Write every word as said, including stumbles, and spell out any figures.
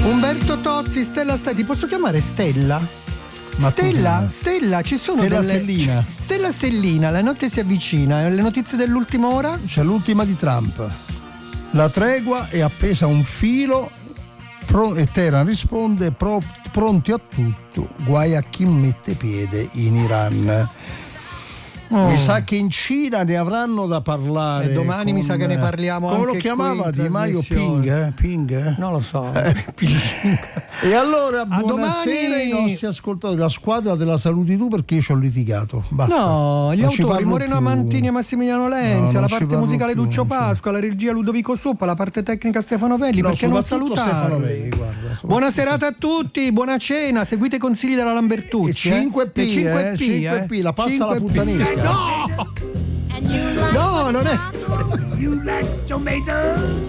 Umberto Tozzi, Stella Stella, ti posso chiamare Stella? Ma Stella, Stella, ci sono Stella delle... Stellina. Stella Stellina, la notte si avvicina. Le notizie dell'ultima ora? C'è l'ultima di Trump. La tregua è appesa a un filo pro- e Teheran risponde pro- pronti a tutto, guai a chi mette piede in Iran. Oh. Mi sa che in Cina ne avranno da parlare. E domani con, mi sa che ne parliamo come anche lo chiamava qui in Di Maio? trasmissione. Ping, eh? Ping, eh? Non lo so. E allora A buonasera ai domani. nostri ascoltatori. La squadra te la saluti tu perché io ci ho litigato. Basta. No, gli Non ci autori parlo Moreno più. Amantini e Massimiliano Lenzi, No, la non ci parte parlo musicale più, Duccio non ci- Pasqua, la regia Ludovico Suppa, la parte tecnica Stefano Velli. No, Perché non soprattutto Stefano salutarli? Velli, guarda, soprattutto. Buona serata a tutti, buona cena, seguite i consigli della Lambertucci. E cinque P, eh? E cinque eh, P, cinque P, la pazza alla cinque P. puttanesca. No! No, non è. You like tomato?